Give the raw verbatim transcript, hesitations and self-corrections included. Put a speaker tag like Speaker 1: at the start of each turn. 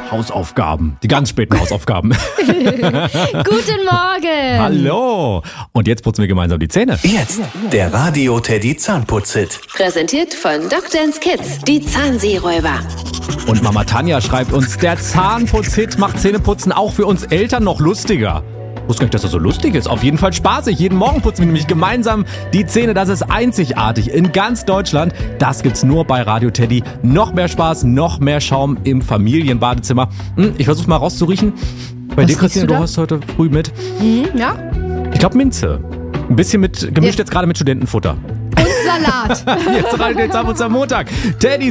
Speaker 1: Hausaufgaben. Die ganz späten Hausaufgaben.
Speaker 2: Guten Morgen.
Speaker 1: Hallo. Und jetzt putzen wir gemeinsam die Zähne.
Speaker 3: Jetzt der Radio Teddy Zahnputz-Hit.
Speaker 4: Präsentiert von Doktor's Kids, die Zahnseeräuber.
Speaker 1: Und Mama Tanja schreibt uns, der Zahnputz-Hit macht Zähneputzen auch für uns Eltern noch lustiger. Ich wusste gar nicht, dass das so lustig ist. Auf jeden Fall spaßig. Jeden Morgen putzen wir nämlich gemeinsam die Zähne. Das ist einzigartig in ganz Deutschland. Das gibt's nur bei Radio Teddy. Noch mehr Spaß, noch mehr Schaum im Familienbadezimmer. Hm, ich versuch's mal rauszuriechen. Bei
Speaker 2: Was
Speaker 1: dir, Christine,
Speaker 2: riechst du
Speaker 1: du
Speaker 2: da?
Speaker 1: hast heute früh mit.
Speaker 2: Mhm, ja.
Speaker 1: Ich glaube Minze. Ein bisschen mit, gemischt
Speaker 2: Ja.
Speaker 1: jetzt gerade mit Studentenfutter.
Speaker 2: Und Salat.
Speaker 1: Jetzt rein den Zahnputz am Montag. Teddy